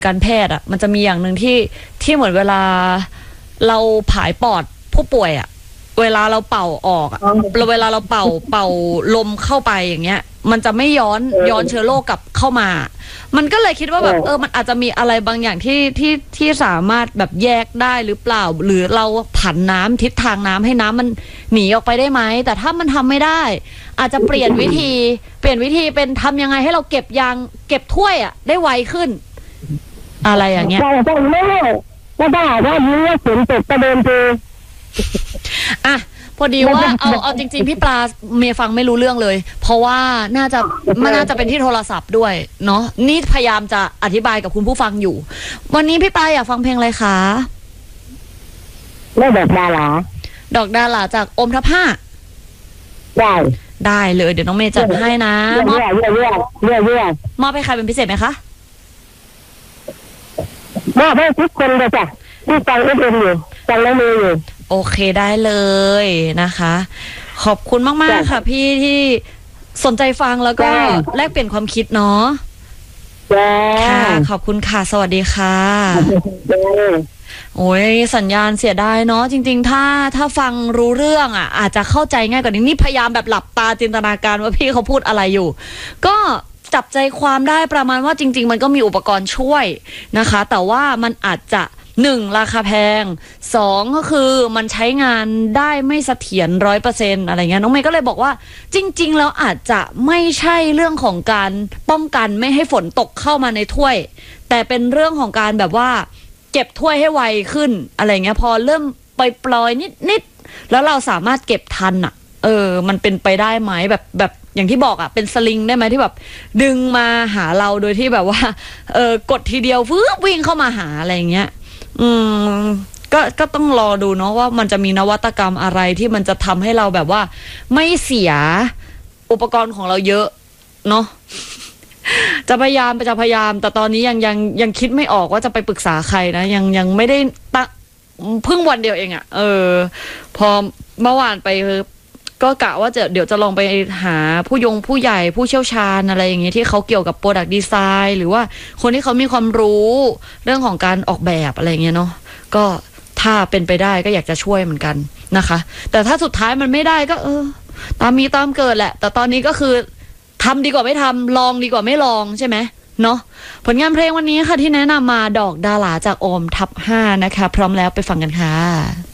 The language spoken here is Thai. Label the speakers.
Speaker 1: การแพทย์อ่ะมันจะมีอย่างหนึ่งที่เหมือนเวลาเราผายปอดผู้ป่วยอ่ะเวลาเราเป่าออกอ่ะเวลาเราเป่าลมเข้าไปอย่างเงี้ยมันจะไม่ย้อนเชื้อโรคกลับเข้ามามันก็เลยคิดว่าแบบมันอาจจะมีอะไรบางอย่างที่สามารถแบบแยกได้หรือเปล่าหรือเราผันน้ำทิศทางน้ำให้น้ำมันหนีออกไปได้ไหมแต่ถ้ามันทำไม่ได้อาจจะเปลี่ยนวิธีเป็นทำยังไงให้เราเก็บถ้วยอ่ะได้ไวขึ้นอะไรอย่างเงี้ย
Speaker 2: เราไม่ได้ว่านี้ว่าฝนตกประเด็นคือ
Speaker 1: อ่ะพอดีว่าเอาจริงๆพี่ปลาเมย์ฟังไม่รู้เรื่องเลยเพราะว่าน่าจะเป็นที่โทรศัพท์ด้วยเนาะนี่พยายามจะอธิบายกับคุณผู้ฟังอยู่วันนี้พี่ปลาอยากฟังเพลงอะไรคะ
Speaker 2: ไม่ดอกดารา
Speaker 1: จากอมทับห้าได้เลยเดี๋ยวน้องเมย์จัดให้นะ
Speaker 2: ม
Speaker 1: อบให้ใครเป็นพิเศษไหมคะ
Speaker 2: มอบให้ทุกคนเลยจ้ะที่ฟังเอ็มอยู่ฟังน้องเมย์อยู่
Speaker 1: โอเคได้เลยนะคะขอบคุณมากๆค่ะพี่ที่สนใจฟังแล้วก็แลกเปลี่ยนความคิดเนาะค่ะขอบคุณค่ะสวัสดีค่ะโอ้ยสัญญาณเสียดายเนาะจริงๆถ้าฟังรู้เรื่องอ่ะอาจจะเข้าใจง่ายกว่านี้นี่พยายามแบบหลับตาจินตนาการว่าพี่เขาพูดอะไรอยู่ก็จับใจความได้ประมาณว่าจริงๆมันก็มีอุปกรณ์ช่วยนะคะแต่ว่ามันอาจจะ1ราคาแพง2ก็คือมันใช้งานได้ไม่เสถียร 100% อะไรเงี้ยน้องเมย์ก็เลยบอกว่าจริงๆแล้วอาจจะไม่ใช่เรื่องของการป้องกันไม่ให้ฝนตกเข้ามาในถ้วยแต่เป็นเรื่องของการแบบว่าเก็บถ้วยให้ไวขึ้นอะไรเงี้ยพอเริ่มปล่อยนิดแล้วเราสามารถเก็บทันอ่ะมันเป็นไปได้ไหมแบบอย่างที่บอกอ่ะเป็นสลิงได้ไหมที่แบบดึงมาหาเราโดยที่แบบว่ากดทีเดียววิ่งเข้ามาหาอะไรเงี้ยก็ต้องรอดูเนาะว่ามันจะมีนวัตกรรมอะไรที่มันจะทำให้เราแบบว่าไม่เสียอุปกรณ์ของเราเยอะเนาะจะพยายามแต่ตอนนี้ยังคิดไม่ออกว่าจะไปปรึกษาใครนะยังไม่ได้เพิ่งวันเดียวเองอ่ะพอเมื่อวานไปก็กะว่าเดี๋ยวจะลองไปหาผู้ใหญ่ผู้เชี่ยวชาญอะไรอย่างเงี้ยที่เขาเกี่ยวกับ Product Design หรือว่าคนที่เขามีความรู้เรื่องของการออกแบบอะไรเงี้ยเนาะก็ถ้าเป็นไปได้ก็อยากจะช่วยเหมือนกันนะคะแต่ถ้าสุดท้ายมันไม่ได้ก็ตามมีตามเกิดแหละแต่ตอนนี้ก็คือทำดีกว่าไม่ทำลองดีกว่าไม่ลองใช่ไหมเนาะผลงานเพลงวันนี้ค่ะที่แนะนำมาดอกดาราจากโอมทับ5นะคะพร้อมแล้วไปฟังกันค่ะ